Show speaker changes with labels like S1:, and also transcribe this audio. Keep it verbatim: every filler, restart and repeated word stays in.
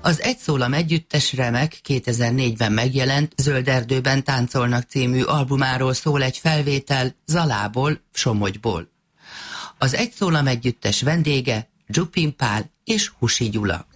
S1: Az Egy szólam együttes remek kétezer-négyben megjelent Zöld erdőben táncolnak című albumáról szól egy felvétel Zalából, Somogyból. Az Egy szólam együttes vendége Dzsupin Pál és Husi Gyula.